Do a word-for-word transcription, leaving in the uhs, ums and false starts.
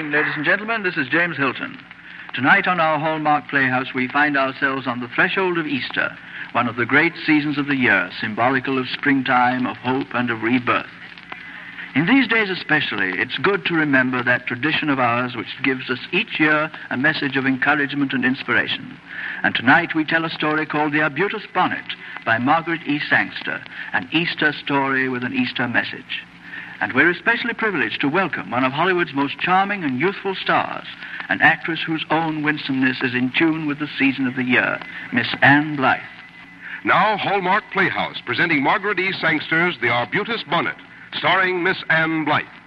evening, ladies and gentlemen. This is James Hilton. Tonight on our Hallmark Playhouse, we find ourselves on the threshold of Easter, one of the great seasons of the year, symbolical of springtime, of hope, and of rebirth. In these days especially, it's good to remember that tradition of ours which gives us each year a message of encouragement and inspiration. And tonight we tell a story called The Arbutus Bonnet by Margaret E. Sangster, an Easter story with an Easter message. And we're especially privileged to welcome one of Hollywood's most charming and youthful stars, an actress whose own winsomeness is in tune with the season of the year, Miss Ann Blyth. Now, Hallmark Playhouse, presenting Margaret E. Sangster's The Arbutus Bonnet, starring Miss Ann Blyth.